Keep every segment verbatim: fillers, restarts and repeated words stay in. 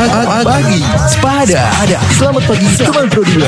Pagi Sepada. Selamat pagi teman Pro dua.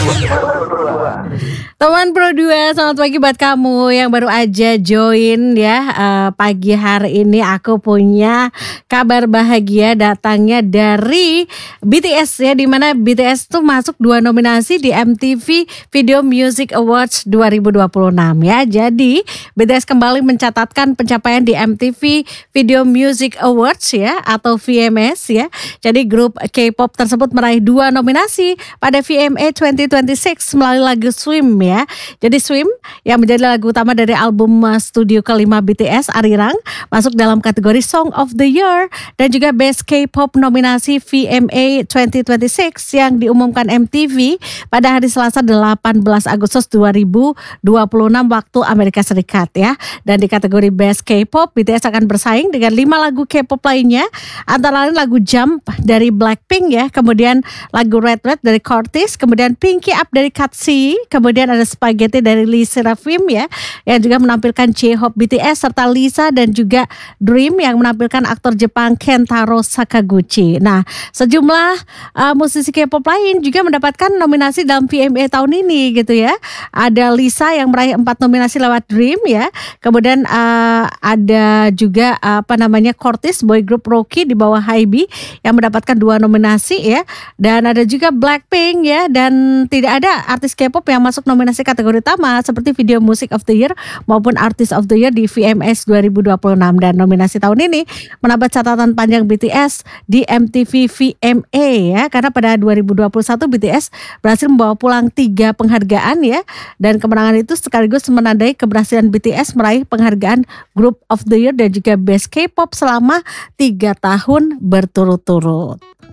Teman Pro dua, selamat pagi buat kamu yang baru aja join ya. uh, Pagi hari ini aku punya kabar bahagia datangnya dari B T S ya, dimana B T S tuh masuk dua nominasi di M T V Video Music Awards dua ribu dua puluh enam ya. Jadi B T S kembali mencatatkan pencapaian di M T V Video Music Awards ya, atau V M S ya. Jadi grup K-pop tersebut meraih dua nominasi pada V M A dua ribu dua puluh enam melalui lagu Swim ya. Jadi Swim yang menjadi lagu utama dari album studio kelima B T S Arirang masuk dalam kategori Song of the Year dan juga Best K-pop nominasi V M A dua ribu dua puluh enam yang diumumkan M T V pada hari Selasa delapan belas Agustus dua ribu dua puluh enam waktu Amerika Serikat ya. Dan di kategori Best K-pop, B T S akan bersaing dengan lima lagu K-pop lainnya, antara lain lagu Jump dari Blackpink ya, kemudian lagu Red Red dari Curtis, kemudian Pinky Up dari Katzy, kemudian ada Spaghetti dari Lee Seraphim ya, yang juga menampilkan J-Hope B T S, serta Lisa dan juga Dream yang menampilkan aktor Jepang Kentaro Sakaguchi. Nah, sejumlah uh, musisi K-pop lain juga mendapatkan nominasi dalam V M A tahun ini gitu ya. Ada Lisa yang meraih empat nominasi lewat Dream ya. Kemudian uh, ada juga uh, apa namanya Curtis boy group Rocky di bawah Hybe yang mendapatkan dua nominasi ya. Dan ada juga Blackpink ya, dan tidak ada artis K-pop yang masuk nominasi kategori utama seperti Video Music of the Year maupun Artist of the Year di V M S dua ribu dua puluh enam. Dan nominasi tahun ini menambah catatan panjang B T S di M T V V M A ya, karena pada dua ribu dua puluh satu B T S berhasil membawa pulang tiga penghargaan ya, dan kemenangan itu sekaligus menandai keberhasilan B T S meraih penghargaan Group of the Year dan juga Best K-pop selama tiga tahun berturut-turut.